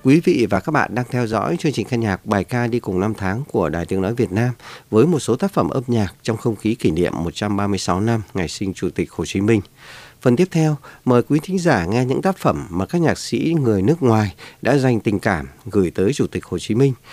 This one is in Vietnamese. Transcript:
Quý vị và các bạn đang theo dõi chương trình ca nhạc bài ca đi cùng năm tháng của Đài Tiếng Nói Việt Nam với một số tác phẩm âm nhạc trong không khí kỷ niệm 136 năm ngày sinh Chủ tịch Hồ Chí Minh. Phần tiếp theo, mời quý thính giả nghe những tác phẩm mà các nhạc sĩ người nước ngoài đã dành tình cảm gửi tới Chủ tịch Hồ Chí Minh